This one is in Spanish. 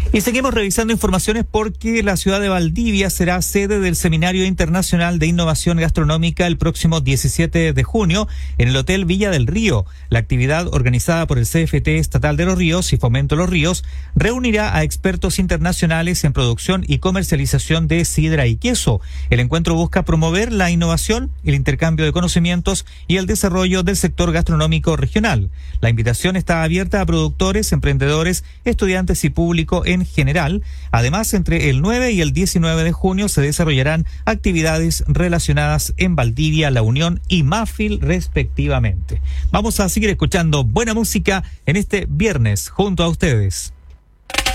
Y seguimos revisando informaciones porque la ciudad de Valdivia será sede del Seminario Internacional de Innovación Gastronómica el próximo 17 de junio en el Hotel Villa del Río. La actividad organizada por el CFT Estatal de los Ríos y Fomento Los Ríos reunirá a expertos internacionales en producción y comercialización de sidra y queso. El encuentro busca promover la innovación, el intercambio de conocimientos y el desarrollo del sector gastronómico regional. La invitación está abierta a productores, emprendedores, estudiantes y público en general. Además, entre el 9 y el 19 de junio se desarrollarán actividades relacionadas en Valdivia, La Unión y Mafil respectivamente. Vamos a seguir escuchando buena música en este viernes junto a ustedes.